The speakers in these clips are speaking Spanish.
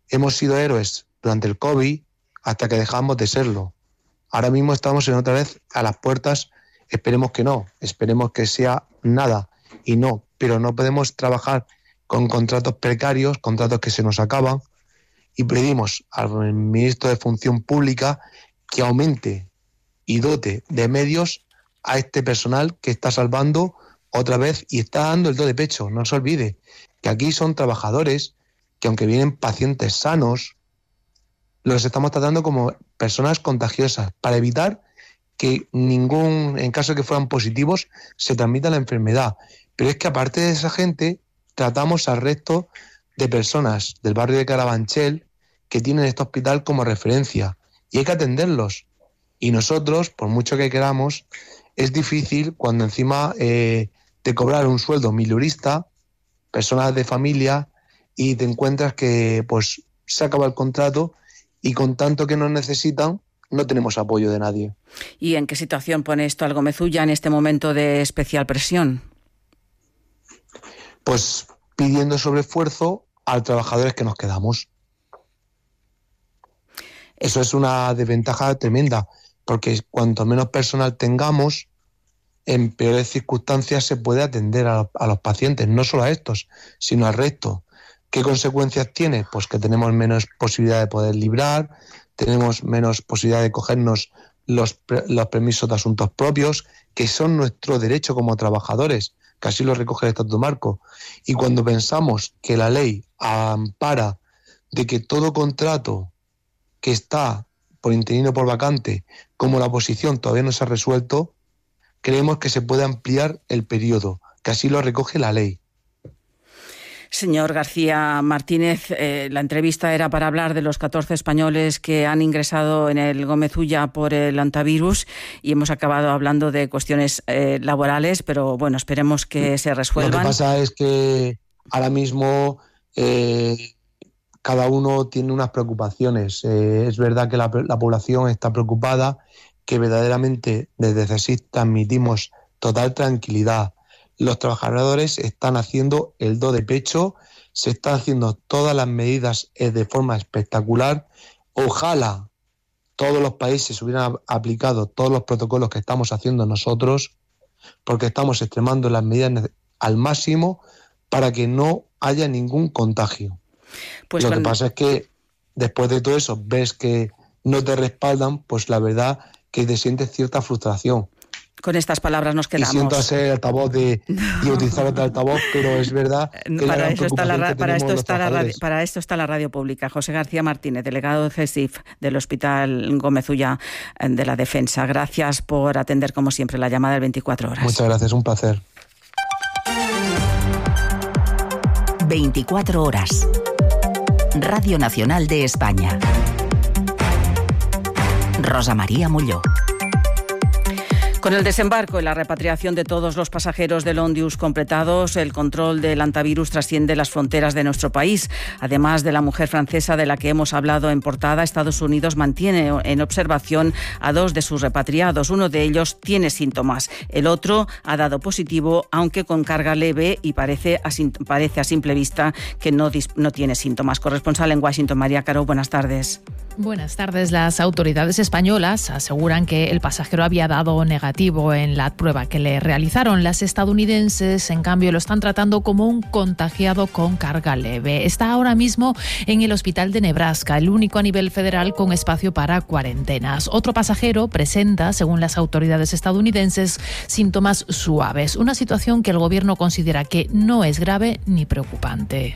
hemos sido héroes durante el COVID hasta que dejamos de serlo. Ahora mismo estamos en otra vez a las puertas, esperemos que no, esperemos que sea nada y no, pero no podemos trabajar con contratos precarios, contratos que se nos acaban, y pedimos al ministro de Función Pública que aumente y dote de medios a este personal que está salvando otra vez y está dando el do de pecho. No se olvide que aquí son trabajadores que, aunque vienen pacientes sanos, los estamos tratando como personas contagiosas para evitar que en caso de que fueran positivos, se transmita la enfermedad. Pero es que aparte de esa gente, tratamos al resto de personas del barrio de Carabanchel que tienen este hospital como referencia y hay que atenderlos. Y nosotros, por mucho que queramos, es difícil cuando encima de cobrar un sueldo milurista, personas de familia, y te encuentras que pues se acaba el contrato y con tanto que nos necesitan no tenemos apoyo de nadie. ¿Y en qué situación pone esto al Gomezulla en este momento de especial presión? Pues pidiendo sobreesfuerzo a los trabajadores que nos quedamos. Eso es una desventaja tremenda, porque cuanto menos personal tengamos, en peores circunstancias se puede atender a los pacientes, no solo a estos, sino al resto. ¿Qué consecuencias tiene? Pues que tenemos menos posibilidad de poder librar, tenemos menos posibilidad de cogernos los permisos de asuntos propios, que son nuestro derecho como trabajadores, que así lo recoge el Estatuto Marco. Y cuando pensamos que la ley ampara de que todo contrato que está por interino o por vacante, como la oposición todavía no se ha resuelto, creemos que se puede ampliar el periodo, que así lo recoge la ley. Señor García Martínez, la entrevista era para hablar de los 14 españoles que han ingresado en el Gomezulla por el hantavirus y hemos acabado hablando de cuestiones laborales, pero bueno, esperemos que se resuelvan. Lo que pasa es que ahora mismo cada uno tiene unas preocupaciones. Es verdad que la población está preocupada, que verdaderamente desde CSIC transmitimos total tranquilidad. Los trabajadores están haciendo el do de pecho, se están haciendo todas las medidas de forma espectacular. Ojalá todos los países hubieran aplicado todos los protocolos que estamos haciendo nosotros, porque estamos extremando las medidas al máximo para que no haya ningún contagio. Pues lo que pasa es que después de todo eso ves que no te respaldan, pues la verdad que te sientes cierta frustración. Con estas palabras nos quedamos. Y siento ser altavoz y utilizar otro altavoz, pero es verdad que para esto está la radio pública. José García Martínez, delegado de CSIF del Hospital Gomezulla de la Defensa. Gracias por atender, como siempre, la llamada del 24 horas. Muchas gracias, un placer. 24 horas. Radio Nacional de España. Rosa María Molló. Con el desembarco y la repatriación de todos los pasajeros del Ondius completados, el control del hantavirus trasciende las fronteras de nuestro país. Además de la mujer francesa de la que hemos hablado en portada, Estados Unidos mantiene en observación a 2 de sus repatriados. Uno de ellos tiene síntomas. El otro ha dado positivo, aunque con carga leve, y parece a simple vista que no tiene síntomas. Corresponsal en Washington, María Caro, buenas tardes. Buenas tardes. Las autoridades españolas aseguran que el pasajero había dado negativo en la prueba que le realizaron. Las estadounidenses, en cambio, lo están tratando como un contagiado con carga leve. Está ahora mismo en el hospital de Nebraska, el único a nivel federal con espacio para cuarentenas. Otro pasajero presenta, según las autoridades estadounidenses, síntomas suaves. Una situación que el gobierno considera que no es grave ni preocupante.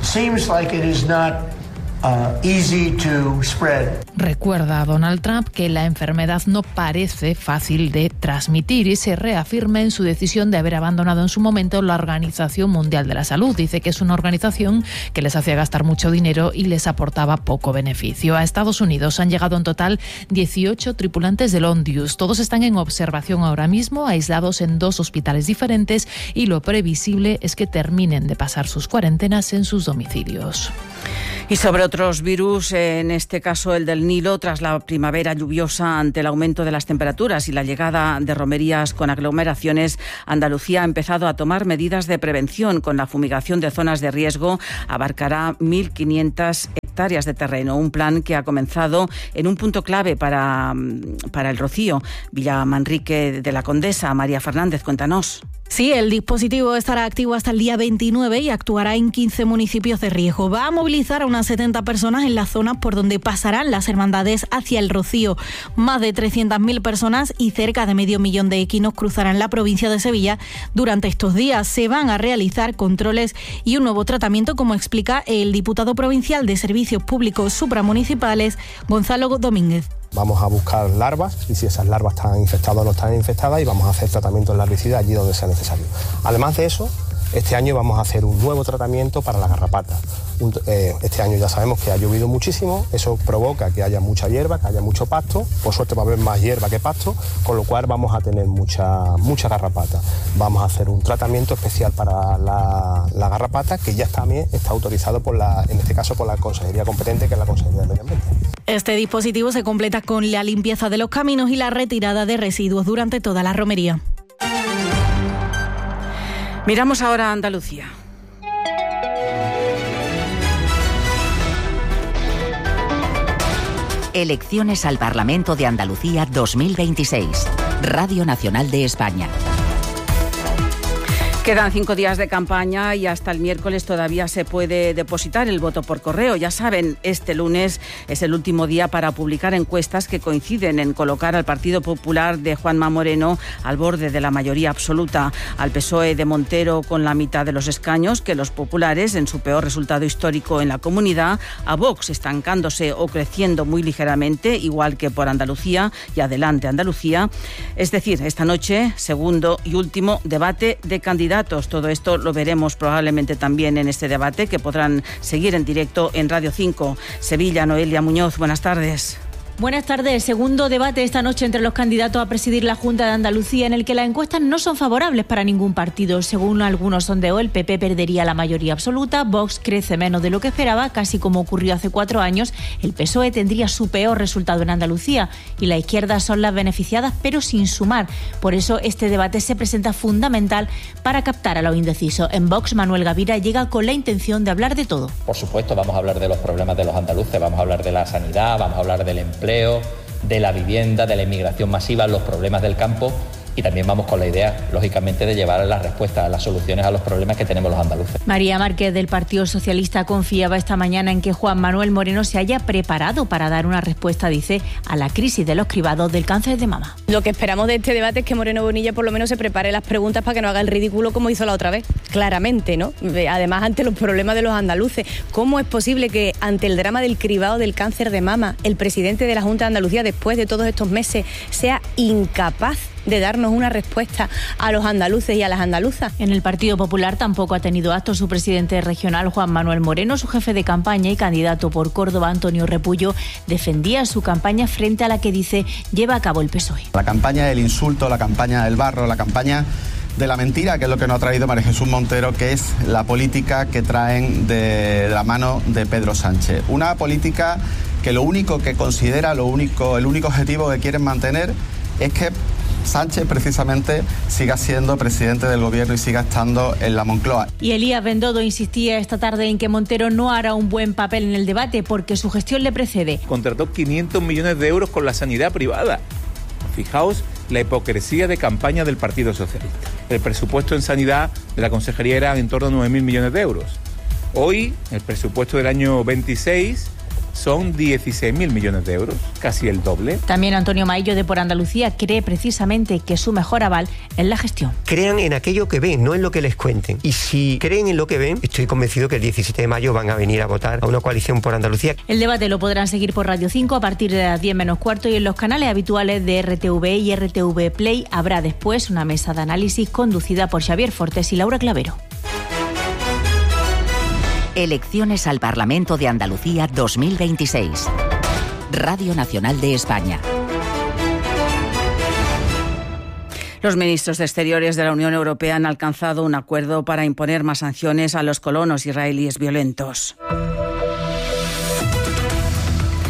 Easy to spread. Recuerda a Donald Trump que la enfermedad no parece fácil de transmitir y se reafirma en su decisión de haber abandonado en su momento la Organización Mundial de la Salud. Dice que es una organización que les hacía gastar mucho dinero y les aportaba poco beneficio. A Estados Unidos han llegado en total 18 tripulantes del Ondius. Todos están en observación ahora mismo, aislados en 2 hospitales diferentes, y lo previsible es que terminen de pasar sus cuarentenas en sus domicilios. Y sobre otros virus, en este caso el del Nilo, tras la primavera lluviosa, ante el aumento de las temperaturas y la llegada de romerías con aglomeraciones, Andalucía ha empezado a tomar medidas de prevención. Con la fumigación de zonas de riesgo, abarcará 1.500 hectáreas hectáreas de terreno. Un plan que ha comenzado en un punto clave para el Rocío, Villamanrique de la Condesa. María Fernández, cuéntanos. Sí, el dispositivo estará activo hasta el día 29 y actuará en 15 municipios de riesgo. Va a movilizar a unas 70 personas en las zonas por donde pasarán las hermandades hacia el Rocío. Más de 300.000 personas y cerca de 500.000 de equinos cruzarán la provincia de Sevilla durante estos días. Se van a realizar controles y un nuevo tratamiento, como explica el diputado provincial de Servicios Públicos Supramunicipales, Gonzalo Domínguez. Vamos a buscar larvas y si esas larvas están infectadas o no están infectadas y vamos a hacer tratamientos larvicidas allí donde sea necesario. Además de eso, este año vamos a hacer un nuevo tratamiento para la garrapata. Este año ya sabemos que ha llovido muchísimo, eso provoca que haya mucha hierba, que haya mucho pasto. Por suerte va a haber más hierba que pasto, con lo cual vamos a tener mucha garrapata. Vamos a hacer un tratamiento especial para la garrapata que ya también está autorizado en este caso por la consejería competente, que es la Consejería de Medio Ambiente. Este dispositivo se completa con la limpieza de los caminos y la retirada de residuos durante toda la romería. Miramos ahora a Andalucía. Elecciones al Parlamento de Andalucía 2026. Radio Nacional de España. Quedan 5 días de campaña y hasta el miércoles todavía se puede depositar el voto por correo. Ya saben, este lunes es el último día para publicar encuestas que coinciden en colocar al Partido Popular de Juanma Moreno al borde de la mayoría absoluta, al PSOE de Montero con la mitad de los escaños que los populares en su peor resultado histórico en la comunidad, a Vox estancándose o creciendo muy ligeramente, igual que por Andalucía y Adelante Andalucía. Es decir, esta noche, segundo y último debate de candidatos. Todo esto lo veremos probablemente también en este debate que podrán seguir en directo en Radio 5. Sevilla, Noelia Muñoz, buenas tardes. Buenas tardes. Segundo debate esta noche entre los candidatos a presidir la Junta de Andalucía, en el que las encuestas no son favorables para ningún partido. Según algunos sondeos, el PP perdería la mayoría absoluta, Vox crece menos de lo que esperaba, casi como ocurrió hace 4 años, el PSOE tendría su peor resultado en Andalucía y la izquierda son las beneficiadas, pero sin sumar. Por eso este debate se presenta fundamental para captar a los indecisos. En Vox, Manuel Gavira llega con la intención de hablar de todo. Por supuesto, vamos a hablar de los problemas de los andaluces, vamos a hablar de la sanidad, vamos a hablar del empleo, de la vivienda, de la inmigración masiva, los problemas del campo y también vamos con la idea, lógicamente, de llevar las respuestas, las soluciones a los problemas que tenemos los andaluces. María Márquez del Partido Socialista confiaba esta mañana en que Juan Manuel Moreno se haya preparado para dar una respuesta, dice, a la crisis de los cribados del cáncer de mama. Lo que esperamos de este debate es que Moreno Bonilla por lo menos se prepare las preguntas para que no haga el ridículo como hizo la otra vez, claramente, ¿no? Además, ante los problemas de los andaluces, ¿cómo es posible que ante el drama del cribado del cáncer de mama, el presidente de la Junta de Andalucía, después de todos estos meses, sea incapaz de darnos una respuesta a los andaluces y a las andaluzas? En el Partido Popular tampoco ha tenido acto su presidente regional, Juan Manuel Moreno. Su jefe de campaña y candidato por Córdoba, Antonio Repullo, defendía su campaña frente a la que dice lleva a cabo el PSOE. La campaña del insulto, la campaña del barro, la campaña de la mentira, que es lo que nos ha traído María Jesús Montero, que es la política que traen de la mano de Pedro Sánchez. Una política que lo único que considera, el único objetivo que quieren mantener es que Sánchez precisamente siga siendo presidente del gobierno y siga estando en la Moncloa. Y Elías Bendodo insistía esta tarde en que Montero no hará un buen papel en el debate porque su gestión le precede. Contrató 500 millones de euros con la sanidad privada. Fijaos la hipocresía de campaña del Partido Socialista. El presupuesto en sanidad de la consejería era en torno a 9.000 millones de euros. Hoy, el presupuesto del año 26 son 16.000 millones de euros, casi el doble. También Antonio Maillo de Por Andalucía cree precisamente que su mejor aval es la gestión. Crean en aquello que ven, no en lo que les cuenten. Y si creen en lo que ven, estoy convencido que el 17 de mayo van a venir a votar a una coalición por Andalucía. El debate lo podrán seguir por Radio 5 a partir de las 10 menos cuarto y en los canales habituales de RTV y RTV Play. Habrá después una mesa de análisis conducida por Xavier Fortes y Laura Clavero. Elecciones al Parlamento de Andalucía 2026. Radio Nacional de España. Los ministros de Exteriores de la Unión Europea han alcanzado un acuerdo para imponer más sanciones a los colonos israelíes violentos.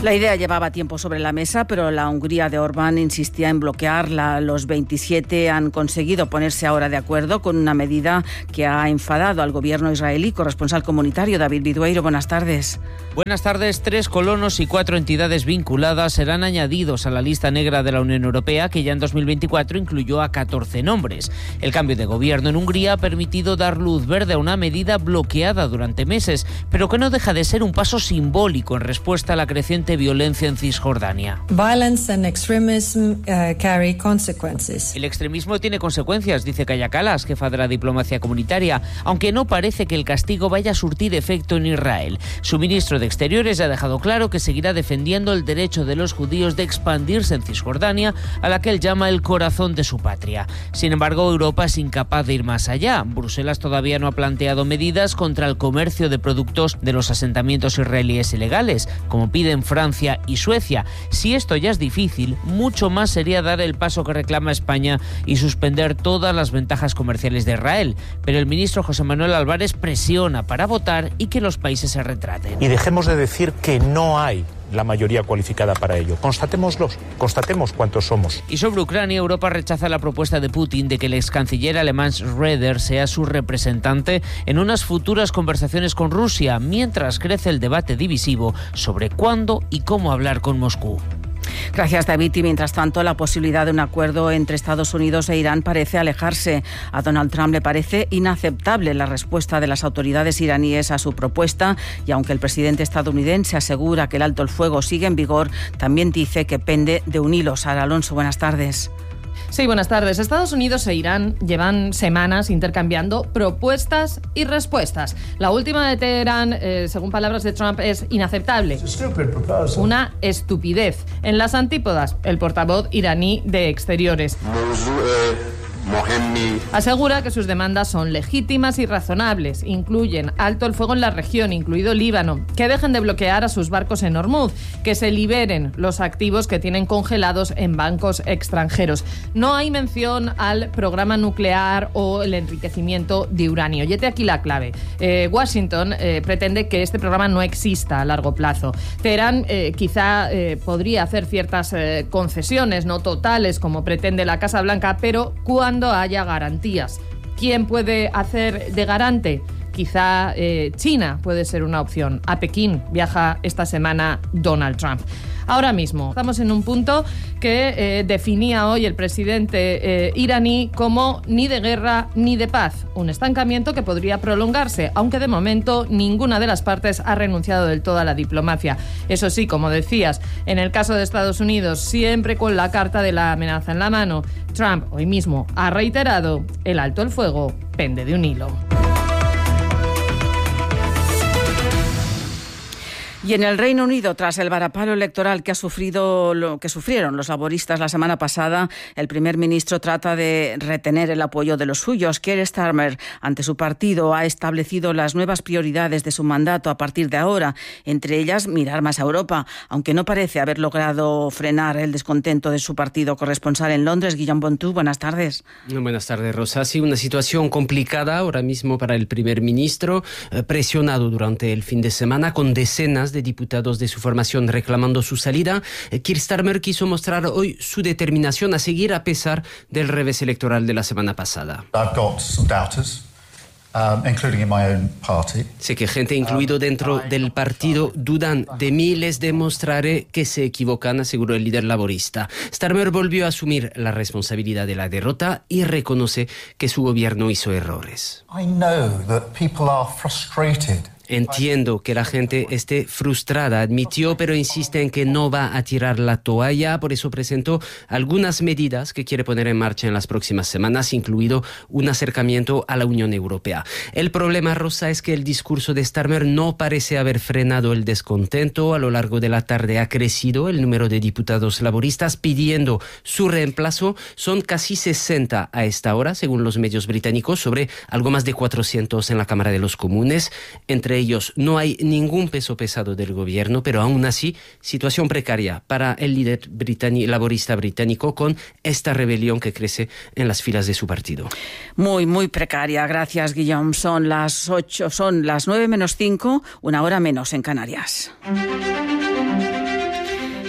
La idea llevaba tiempo sobre la mesa, pero la Hungría de Orbán insistía en bloquearla. Los 27 han conseguido ponerse ahora de acuerdo con una medida que ha enfadado al gobierno israelí. Corresponsal comunitario David Bidueiro, buenas tardes. Buenas tardes. 3 colonos y 4 entidades vinculadas serán añadidos a la lista negra de la Unión Europea, que ya en 2024 incluyó a 14 nombres. El cambio de gobierno en Hungría ha permitido dar luz verde a una medida bloqueada durante meses, pero que no deja de ser un paso simbólico en respuesta a la creciente violencia en Cisjordania. Violence and extremism carry consequences. El extremismo tiene consecuencias, dice Kaja Kallas, jefa de la diplomacia comunitaria, aunque no parece que el castigo vaya a surtir efecto en Israel. Su ministro de Exteriores ha dejado claro que seguirá defendiendo el derecho de los judíos de expandirse en Cisjordania, a la que él llama el corazón de su patria. Sin embargo, Europa es incapaz de ir más allá. Bruselas todavía no ha planteado medidas contra el comercio de productos de los asentamientos israelíes ilegales, como piden Francia y Suecia. Si esto ya es difícil, mucho más sería dar el paso que reclama España y suspender todas las ventajas comerciales de Israel. Pero el ministro José Manuel Álvarez presiona para votar y que los países se retraten. Y dejemos de decir que no hay la mayoría cualificada para ello. Constatemos cuántos somos. Y sobre Ucrania, Europa rechaza la propuesta de Putin de que el ex canciller alemán Schröder sea su representante en unas futuras conversaciones con Rusia, mientras crece el debate divisivo sobre cuándo y cómo hablar con Moscú. Gracias, David. Y mientras tanto, la posibilidad de un acuerdo entre Estados Unidos e Irán parece alejarse. A Donald Trump le parece inaceptable la respuesta de las autoridades iraníes a su propuesta, y aunque el presidente estadounidense asegura que el alto el fuego sigue en vigor, también dice que pende de un hilo. Sara Alonso, buenas tardes. Sí, buenas tardes. Estados Unidos e Irán llevan semanas intercambiando propuestas y respuestas. La última de Teherán, según palabras de Trump, es inaceptable. Una estupidez. En las antípodas, el portavoz iraní de Exteriores asegura que sus demandas son legítimas y razonables. Incluyen alto el fuego en la región, incluido Líbano, que dejen de bloquear a sus barcos en Hormuz, que se liberen los activos que tienen congelados en bancos extranjeros. No hay mención al programa nuclear o el enriquecimiento de uranio. Y este aquí la clave. Washington pretende que este programa no exista a largo plazo. Teherán quizá podría hacer ciertas concesiones, no totales, como pretende la Casa Blanca, pero cuando haya garantías. ¿Quién puede hacer de garante? Quizá China puede ser una opción. A Pekín viaja esta semana Donald Trump. Ahora mismo estamos en un punto que definía hoy el presidente iraní como ni de guerra ni de paz. Un estancamiento que podría prolongarse, aunque de momento ninguna de las partes ha renunciado del todo a la diplomacia. Eso sí, como decías, en el caso de Estados Unidos, siempre con la carta de la amenaza en la mano, Trump hoy mismo ha reiterado: el alto el fuego pende de un hilo. Y en el Reino Unido, tras el varapalo electoral que sufrieron los laboristas la semana pasada, el primer ministro trata de retener el apoyo de los suyos. Keir Starmer, ante su partido, ha establecido las nuevas prioridades de su mandato a partir de ahora, entre ellas mirar más a Europa, aunque no parece haber logrado frenar el descontento de su partido. Corresponsal en Londres, Guillaume Bontou, buenas tardes. Buenas tardes, Rosa. Sí, una situación complicada ahora mismo para el primer ministro, presionado durante el fin de semana con decenas de diputados de su formación reclamando su salida. Keir Starmer quiso mostrar hoy su determinación a seguir a pesar del revés electoral de la semana pasada. Sé que gente incluido dentro del partido dudan de mí, les demostraré que se equivocan, aseguró el líder laborista. Starmer volvió a asumir la responsabilidad de la derrota y reconoce que su gobierno hizo errores. Entiendo que la gente esté frustrada, admitió, pero insiste en que no va a tirar la toalla. Por eso presentó algunas medidas que quiere poner en marcha en las próximas semanas, incluido un acercamiento a la Unión Europea. El problema, Rosa, es que el discurso de Starmer no parece haber frenado el descontento. A lo largo de la tarde ha crecido el número de diputados laboristas pidiendo su reemplazo. Son casi 60 a esta hora, según los medios británicos, sobre algo más de 400 en la Cámara de los Comunes. Entre ellos no hay ningún peso pesado del gobierno, pero aún así, situación precaria para el líder laborista británico con esta rebelión que crece en las filas de su partido. Muy, muy precaria. Gracias, Guillaume. Son las 9:05, una hora menos en Canarias.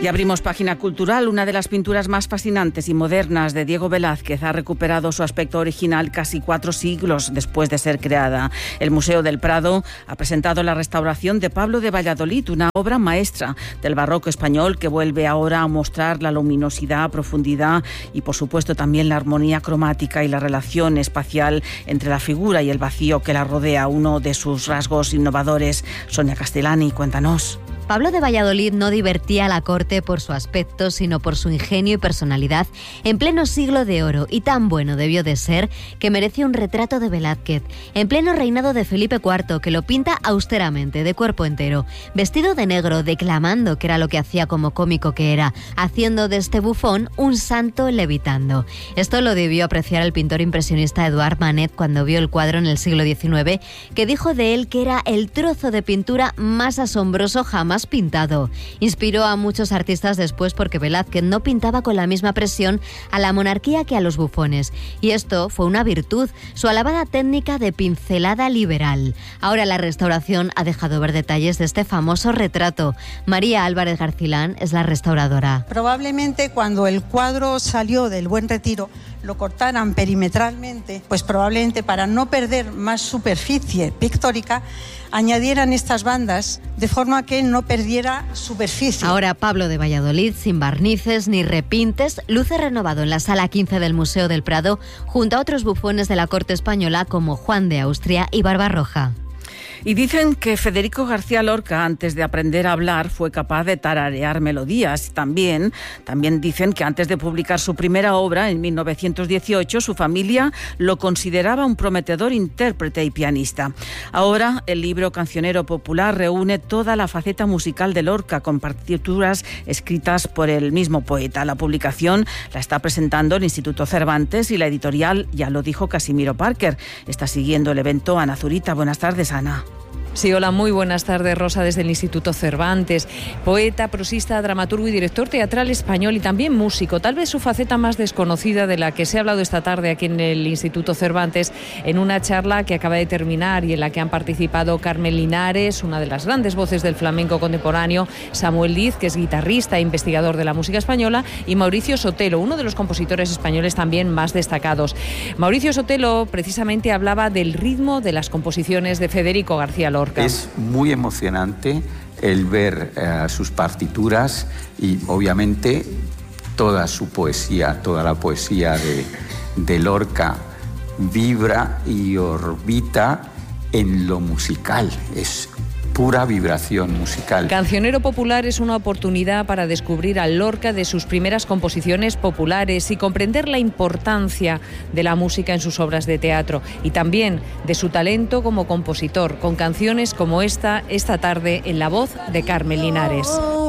Y abrimos página cultural. Una de las pinturas más fascinantes y modernas de Diego Velázquez ha recuperado su aspecto original casi 4 siglos después de ser creada. El Museo del Prado ha presentado la restauración de Pablo de Valladolid, una obra maestra del barroco español que vuelve ahora a mostrar la luminosidad, profundidad y, por supuesto, también la armonía cromática y la relación espacial entre la figura y el vacío que la rodea, uno de sus rasgos innovadores. Sonia Castellani, cuéntanos. Pablo de Valladolid no divertía a la corte por su aspecto, sino por su ingenio y personalidad en pleno siglo de oro, y tan bueno debió de ser que mereció un retrato de Velázquez, en pleno reinado de Felipe IV, que lo pinta austeramente, de cuerpo entero, vestido de negro, declamando, que era lo que hacía como cómico que era, haciendo de este bufón un santo levitando. Esto lo debió apreciar el pintor impresionista Eduard Manet cuando vio el cuadro en el siglo XIX, que dijo de él que era el trozo de pintura más asombroso jamás pintado. Inspiró a muchos artistas después porque Velázquez no pintaba con la misma presión a la monarquía que a los bufones. Y esto fue una virtud, su alabada técnica de pincelada liberal. Ahora la restauración ha dejado ver detalles de este famoso retrato. María Álvarez Garcilán es la restauradora. Probablemente cuando el cuadro salió del Buen Retiro lo cortaran perimetralmente, pues probablemente para no perder más superficie pictórica, añadieran estas bandas de forma que no perdiera superficie. Ahora Pablo de Valladolid, sin barnices ni repintes, luce renovado en la Sala 15 del Museo del Prado, junto a otros bufones de la corte española como Juan de Austria y Barbarroja. Y dicen que Federico García Lorca, antes de aprender a hablar, fue capaz de tararear melodías. También dicen que antes de publicar su primera obra, en 1918, su familia lo consideraba un prometedor intérprete y pianista. Ahora, el libro Cancionero Popular reúne toda la faceta musical de Lorca, con partituras escritas por el mismo poeta. La publicación la está presentando el Instituto Cervantes y la editorial ya lo dijo Casimiro Parker. Está siguiendo el evento Ana Zurita. Buenas tardes, Ana. Sí, hola, muy buenas tardes, Rosa, desde el Instituto Cervantes. Poeta, prosista, dramaturgo y director teatral español y también músico. Tal vez su faceta más desconocida, de la que se ha hablado esta tarde aquí en el Instituto Cervantes, en una charla que acaba de terminar y en la que han participado Carmen Linares, una de las grandes voces del flamenco contemporáneo, Samuel Diz, que es guitarrista e investigador de la música española, y Mauricio Sotelo, uno de los compositores españoles también más destacados. Mauricio Sotelo precisamente hablaba del ritmo de las composiciones de Federico García Lorca. Es muy emocionante el ver sus partituras y obviamente toda su poesía, toda la poesía de Lorca vibra y orbita en lo musical. Es pura vibración musical. Cancionero Popular es una oportunidad para descubrir a Lorca de sus primeras composiciones populares y comprender la importancia de la música en sus obras de teatro y también de su talento como compositor, con canciones como esta tarde en la voz de Carmen Linares.